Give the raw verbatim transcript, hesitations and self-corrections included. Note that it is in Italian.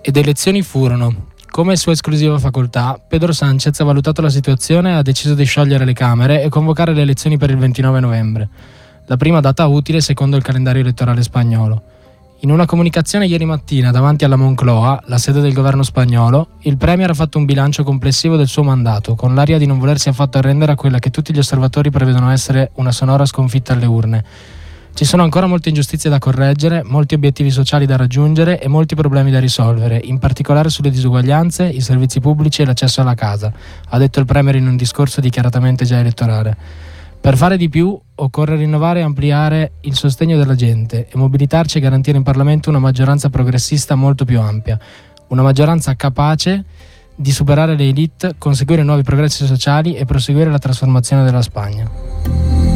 Ed elezioni furono. Come sua esclusiva facoltà, Pedro Sánchez ha valutato la situazione e ha deciso di sciogliere le Camere e convocare le elezioni per il ventinove novembre, la prima data utile secondo il calendario elettorale spagnolo. In una comunicazione ieri mattina davanti alla Moncloa, la sede del governo spagnolo, il premier ha fatto un bilancio complessivo del suo mandato, con l'aria di non volersi affatto arrendere a quella che tutti gli osservatori prevedono essere una sonora sconfitta alle urne. Ci sono ancora molte ingiustizie da correggere, molti obiettivi sociali da raggiungere e molti problemi da risolvere, in particolare sulle disuguaglianze, i servizi pubblici e l'accesso alla casa, ha detto il premier in un discorso dichiaratamente già elettorale. Per fare di più occorre rinnovare e ampliare il sostegno della gente e mobilitarci e garantire in Parlamento una maggioranza progressista molto più ampia, una maggioranza capace di superare le élite, conseguire nuovi progressi sociali e proseguire la trasformazione della Spagna.